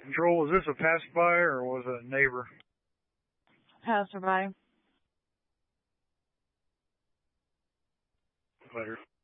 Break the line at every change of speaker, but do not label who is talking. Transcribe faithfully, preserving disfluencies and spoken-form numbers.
Control, was this a passerby or was it a neighbor?
Passerby.
Later.